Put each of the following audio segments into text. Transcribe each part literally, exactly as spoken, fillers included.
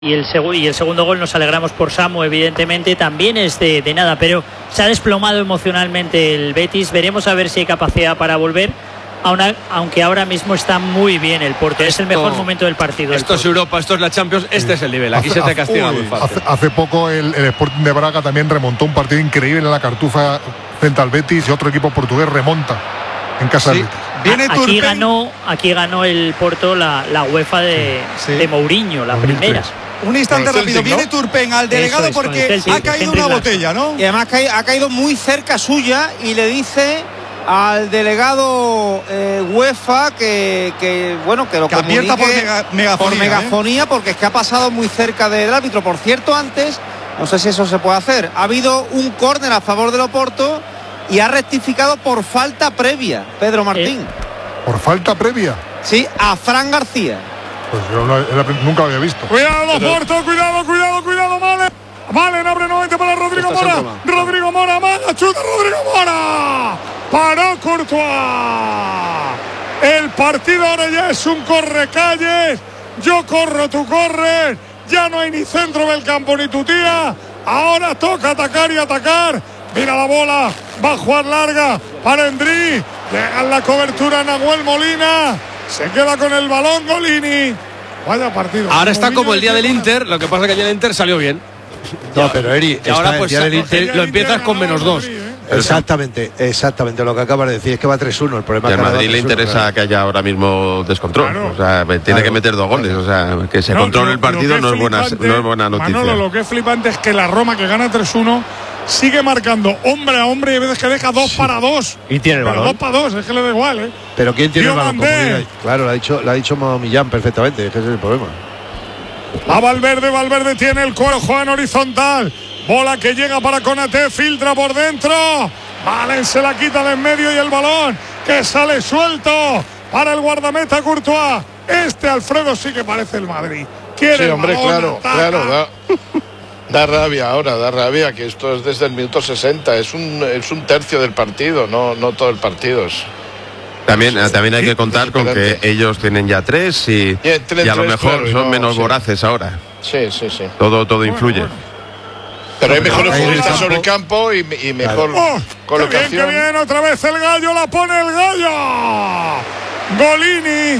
Y el, seg y el segundo gol, nos alegramos por Samu, evidentemente, también es de, de nada, pero se ha desplomado emocionalmente el Betis. Veremos a ver si hay capacidad para volver, a una, aunque ahora mismo está muy bien el Porto. Esto, es el mejor momento del partido. Esto es Europa, esto es la Champions, este sí. es el nivel. Aquí hace, se te castiga uy, muy fácil. Hace, hace poco el, el Sporting de Braga también remontó un partido increíble en la Cartuja frente al Betis, y otro equipo portugués remonta en casa sí. del Betis. Viene a, aquí, ganó, aquí ganó el Porto la, la UEFA de, sí. de Mourinho, la primera. Un instante rápido, viene Turpen al delegado es, porque Celtic, ha caído una botella, ¿no? Y además ha caído muy cerca suya y le dice al delegado eh, UEFA que, que bueno que lo que advierta por mega, megafonía, por megafonía ¿eh? porque es que ha pasado muy cerca del árbitro. Por cierto, antes, no sé si eso se puede hacer, ha habido un córner a favor del Oporto y ha rectificado por falta previa, Pedro Martín. ¿Eh? ¿Por falta previa? Sí, a Fran García. Pues yo no, nunca lo había visto. Cuidado, Porto, cuidado, cuidado, cuidado, vale. Vale, abre nuevamente para Rodrigo Mora. Rodrigo Mora, mala chuta, Rodrigo Mora. Paró Courtois. El partido ahora ya es un correcalles. Yo corro, tú corres. Ya no hay ni centro del campo ni tu tía. Ahora toca atacar y atacar. Mira la bola. Va a jugar larga para Endri. Llega en la cobertura Nahuel Molina. Se queda con el balón Golini. Vaya partido. Ahora está como el día del Inter. Lo que pasa es que el día del Inter salió bien. No, pero Eri, y ahora pues el Inter, lo empiezas con menos dos. Exactamente, exactamente lo que acabas de decir, es que va tres uno. El problema y es al que Madrid le interesa claro. que haya ahora mismo descontrol. Claro. O sea, tiene claro. que meter dos goles. O sea, que se no, controle lo, el partido no es, buena, no es buena noticia. Manolo, lo que es flipante es que la Roma, que gana tres uno, sigue marcando hombre a hombre y a veces que deja dos sí. para dos. Y tiene el balón. Dos para dos, es que le da igual, ¿eh? Pero ¿quién tiene Tío el balón? Claro, lo ha dicho, lo ha dicho Millán perfectamente, es que ese es el problema. A Valverde, Valverde tiene el cuero, juega en horizontal. Bola que llega para Konaté, filtra por dentro. Valen se la quita de en medio y el balón que sale suelto para el guardameta Courtois. Este Alfredo sí que parece el Madrid. Quiere sí, el hombre, balón, claro, ataca. claro, da, da rabia ahora, da rabia que esto es desde el minuto sesenta. Es un, es un tercio del partido, no, no todo el partido. Es... También, también hay que contar con que ellos tienen ya tres y, y, y a lo mejor claro, son no, menos sí. voraces ahora. Sí, sí, sí. Todo, todo influye. Bueno, bueno. Pero hay mejores futbolistas sobre el campo y, y mejor oh, colocación. Qué bien, qué bien, otra vez el gallo, la pone el gallo. Golini.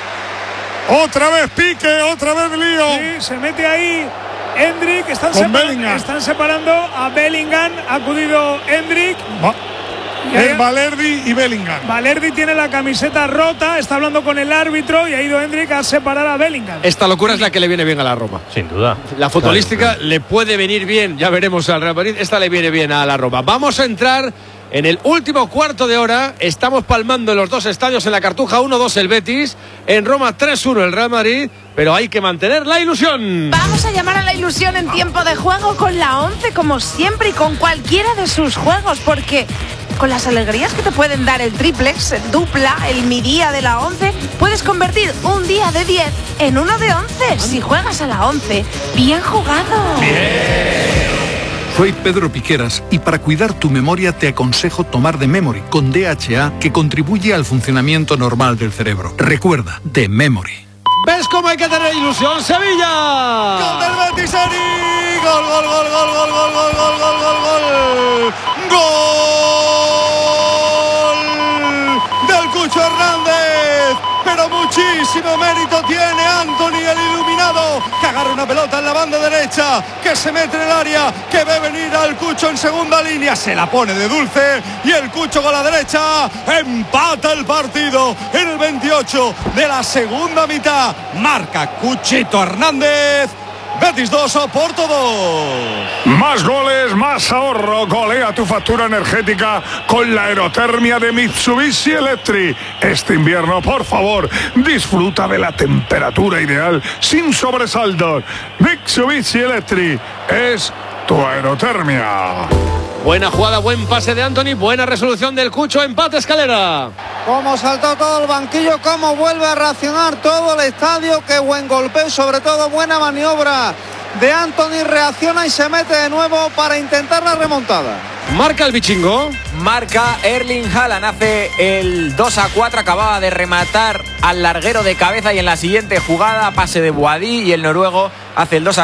Otra vez pique, otra vez lío. Sí, se mete ahí Endrick, están, separa están separando a Bellingham, ha acudido Endrick. Va. El Valerdi y Bellingham. Valerdi tiene la camiseta rota, está hablando con el árbitro y ha ido Endrick a separar a Bellingham. Esta locura es la que le viene bien a la Roma. Sin duda. La futbolística claro, le puede venir bien, ya veremos al Real Madrid. Esta le viene bien a la Roma. Vamos a entrar en el último cuarto de hora. Estamos palmando en los dos estadios, en la Cartuja uno dos el Betis, en Roma tres uno el Real Madrid. Pero hay que mantener la ilusión. Vamos a llamar a la ilusión en tiempo de juego con la once, como siempre, y con cualquiera de sus juegos, porque con las alegrías que te pueden dar el triplex, el dupla, el mi día de la once, puedes convertir un día de diez en uno de once. Si juegas a la once, bien jugado. Bien. Soy Pedro Piqueras y para cuidar tu memoria te aconsejo tomar The Memory con D H A, que contribuye al funcionamiento normal del cerebro. Recuerda, The Memory. ¿Ves cómo hay que tener ilusión? ¡Sevilla! ¡Gol del Betis, Eri! ¡Gol, gol, gol, gol, gol, gol, gol, gol, gol, gol, gol! ¡Gol del Cucho Hernández! Pero muchísimo mérito tiene Antony, el iluminado, que agarra una pelota en la banda derecha, que se mete en el área, que ve venir al Cucho en segunda línea, se la pone de dulce y el Cucho con la derecha empata el partido en el veintiocho de la segunda mitad. Marca Cuchito Hernández. Betis dos, Oporto dos. Más goles, más ahorro. Golea tu factura energética con la aerotermia de Mitsubishi Electric. Este invierno, por favor, disfruta de la temperatura ideal sin sobresaltos. Mitsubishi Electric es tu aerotermia. Buena jugada, buen pase de Antony, buena resolución del Cucho, empate Escalera. Cómo saltó todo el banquillo, cómo vuelve a reaccionar todo el estadio, qué buen golpeo, sobre todo buena maniobra de Antony, reacciona y se mete de nuevo para intentar la remontada. Marca el bichingo. Marca Erling Haaland, hace el dos a cuatro, acababa de rematar al larguero de cabeza y en la siguiente jugada pase de Boadí y el noruego hace el dos a